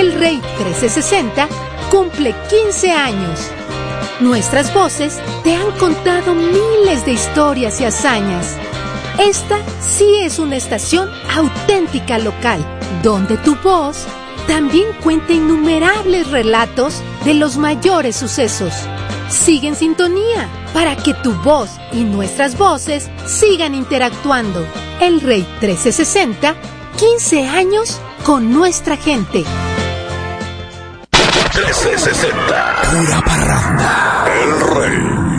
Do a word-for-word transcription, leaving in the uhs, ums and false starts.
El Rey trescientos sesenta cumple quince años. Nuestras voces te han contado miles de historias y hazañas. Esta sí es una estación auténtica local, donde tu voz también cuenta innumerables relatos de los mayores sucesos. Sigue en sintonía para que tu voz y nuestras voces sigan interactuando. El Rey trece sesenta, quince años con nuestra gente. trece sesenta, pura parranda. El Rey.